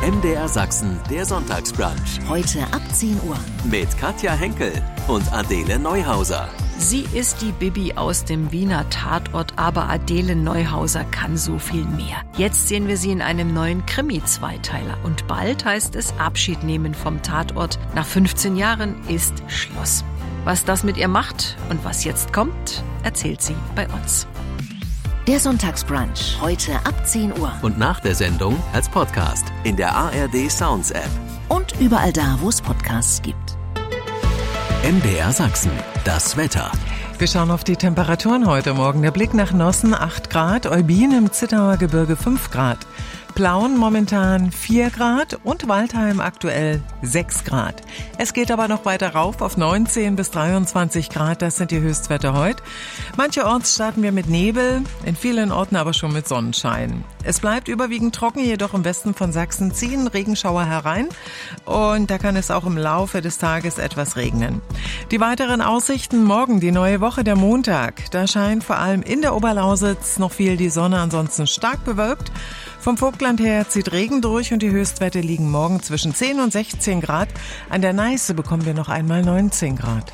MDR Sachsen, der Sonntagsbrunch. Heute ab 10 Uhr. Mit Katja Henkel und Adele Neuhauser. Sie ist die Bibi aus dem Wiener Tatort, aber Adele Neuhauser kann so viel mehr. Jetzt sehen wir sie in einem neuen Krimi-Zweiteiler. Und bald heißt es Abschied nehmen vom Tatort. Nach 15 Jahren ist Schluss. Was das mit ihr macht und was jetzt kommt, erzählt sie bei uns. Der Sonntagsbrunch. Heute ab 10 Uhr. Und nach der Sendung als Podcast in der ARD Sounds App. Und überall da, wo es Podcasts gibt. MDR Sachsen, das Wetter. Wir schauen auf die Temperaturen heute Morgen. Der Blick nach Nossen 8 Grad, Eubin im Zittauer Gebirge 5 Grad. Plauen momentan 4 Grad und Waldheim aktuell 6 Grad. Es geht aber noch weiter rauf auf 19 bis 23 Grad, das sind die Höchstwerte heute. Mancherorts starten wir mit Nebel, in vielen Orten aber schon mit Sonnenschein. Es bleibt überwiegend trocken, jedoch im Westen von Sachsen ziehen Regenschauer herein und da kann es auch im Laufe des Tages etwas regnen. Die weiteren Aussichten: morgen die neue Woche, der Montag. Da scheint vor allem in der Oberlausitz noch viel die Sonne, ansonsten stark bewölkt. Vom Vogtland her zieht Regen durch und die Höchstwerte liegen morgen zwischen 10 und 16 Grad. An der Neiße bekommen wir noch einmal 19 Grad.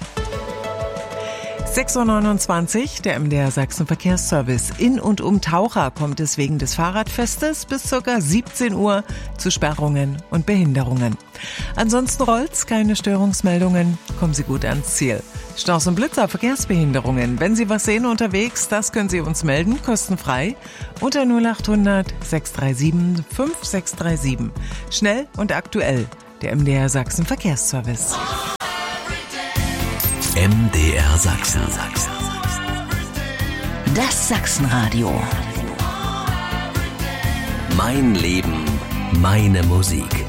6.29 Uhr, der MDR Sachsen Verkehrsservice. In und um Taucher kommt es wegen des Fahrradfestes bis ca. 17 Uhr zu Sperrungen und Behinderungen. Ansonsten rollt's, keine Störungsmeldungen, kommen Sie gut ans Ziel. Staus und Blitzer, Verkehrsbehinderungen. Wenn Sie was sehen unterwegs, das können Sie uns melden, kostenfrei, unter 0800 637 5637. Schnell und aktuell, der MDR Sachsen Verkehrsservice. MDR Sachsen. Das Sachsenradio. Mein Leben, meine Musik.